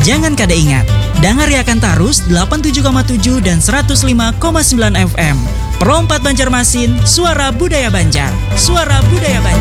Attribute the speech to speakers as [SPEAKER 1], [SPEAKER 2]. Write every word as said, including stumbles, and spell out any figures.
[SPEAKER 1] Jangan kada ingat, dengar akan Tarus delapan puluh tujuh koma tujuh dan seratus lima koma sembilan F M. Perompat Banjarmasin, suara budaya Banjar. Suara budaya Banjar.